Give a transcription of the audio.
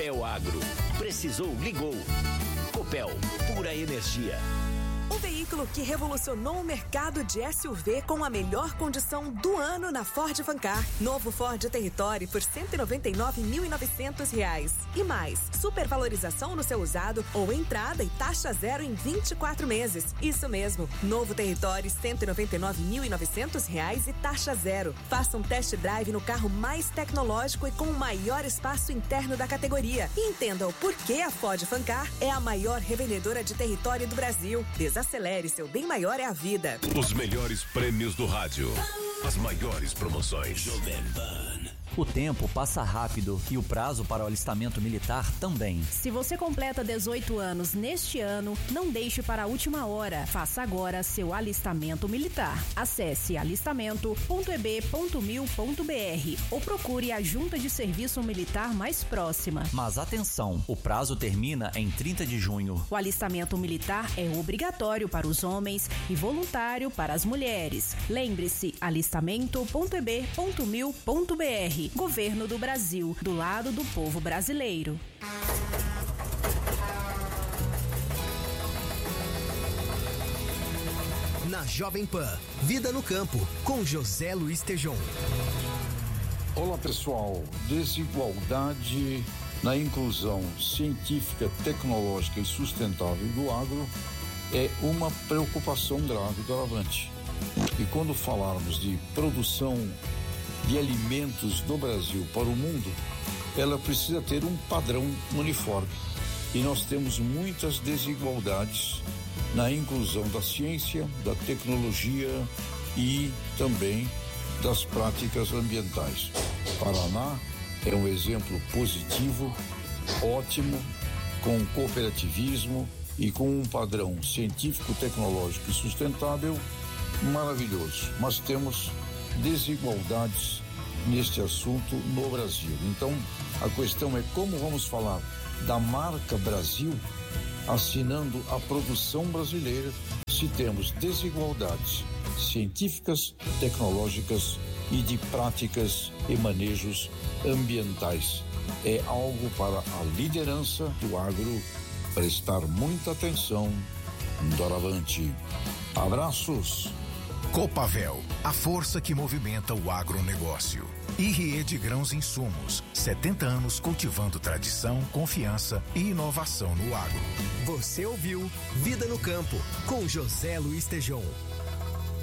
Copel Agro. Precisou, ligou. Copel, pura energia. O veículo que revolucionou o mercado de SUV com a melhor condição do ano na Ford Fancar. Novo Ford Territory por R$ 199.900. E mais, supervalorização no seu usado ou entrada e taxa zero em 24 meses. Isso mesmo, novo Territory R$ 199.900 e taxa zero. Faça um test drive no carro mais tecnológico e com o maior espaço interno da categoria. E entenda o porquê a Ford Fancar é a maior revendedora de Territory do Brasil. Desacelere, seu bem maior é a vida. Os melhores prêmios do rádio. As maiores promoções. Jovem Pan. O tempo passa rápido e o prazo para o alistamento militar também. Se você completa 18 anos neste ano, não deixe para a última hora. Faça agora seu alistamento militar. Acesse alistamento.eb.mil.br ou procure a Junta de Serviço Militar mais próxima. Mas atenção, o prazo termina em 30 de junho. O alistamento militar é obrigatório para os homens e voluntário para as mulheres. Lembre-se, alistamento.eb.mil.br. Governo do Brasil, do lado do povo brasileiro. Na Jovem Pan, Vida no Campo, com José Luiz Tejon. Olá pessoal, desigualdade na inclusão científica, tecnológica e sustentável do agro é uma preocupação grave do Avante. E quando falarmos de produção de alimentos do Brasil para o mundo, ela precisa ter um padrão uniforme. E nós temos muitas desigualdades na inclusão da ciência, da tecnologia e também das práticas ambientais. Paraná é um exemplo positivo, ótimo, com cooperativismo e com um padrão científico, tecnológico e sustentável maravilhoso. Mas temos desigualdades neste assunto no Brasil. Então, a questão é como vamos falar da marca Brasil assinando a produção brasileira se temos desigualdades científicas, tecnológicas e de práticas e manejos ambientais. É algo para a liderança do agro prestar muita atenção. Doravante. Abraços. Copavel, a força que movimenta o agronegócio. IRE de Grãos e Insumos, 70 anos cultivando tradição, confiança e inovação no agro. Você ouviu Vida no Campo, com José Luiz Tejon.